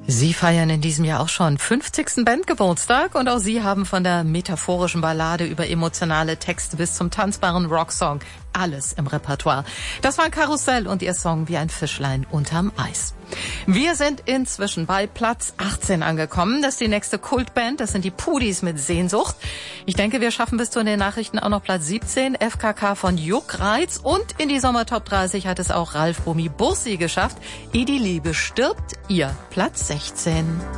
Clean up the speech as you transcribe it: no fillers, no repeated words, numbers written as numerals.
Sie feiern in diesem Jahr auch schon 50. Bandgeburtstag und auch Sie haben von der metaphorischen Ballade über emotionale Texte bis zum tanzbaren Rocksong alles im Repertoire. Das war Karussell und ihr Song Wie ein Fischlein unterm Eis. Wir sind inzwischen bei Platz 18 angekommen. Das ist die nächste Kultband. Das sind die Pudis mit Sehnsucht. Ich denke, wir schaffen bis zu den Nachrichten auch noch Platz 17. FKK von Juckreiz. Und in die Sommertop 30 hat es auch Ralf Bumi Bursi geschafft. Ehe die Liebe stirbt, ihr Platz 16.